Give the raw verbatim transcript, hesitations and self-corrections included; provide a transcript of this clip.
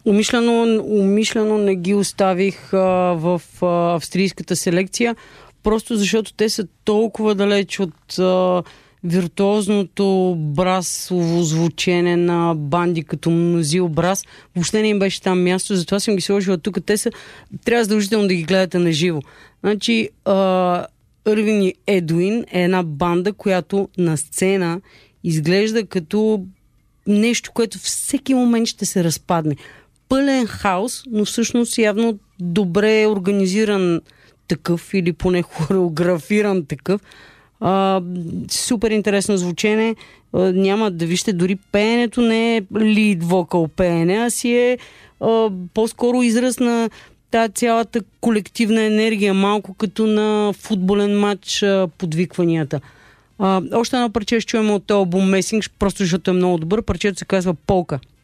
Умишлено, умишлено не ги оставих а, в а, австрийската селекция, просто защото те са толкова далеч от а, виртуозното брасово звучене на банди като Мнозил Брас. Въобще не им беше там място, затова съм ги сложила тук. Те са, трябва задължително да ги гледате на живо. Значи, Ирвин и Едуин е една банда, която на сцена изглежда като нещо, което всеки момент ще се разпадне. Пълен хаос, но всъщност явно добре организиран такъв или поне хореографиран такъв. А, супер интересно звучене. А, няма да вижте, дори пеенето не е лид вокал пеене, а си е а, по-скоро израз на тази цялата колективна енергия, малко като на футболен матч а, подвикванията. А, още едно парче ще чуем от този албум Месинг, просто защото е много добър. Парчето се казва Полка.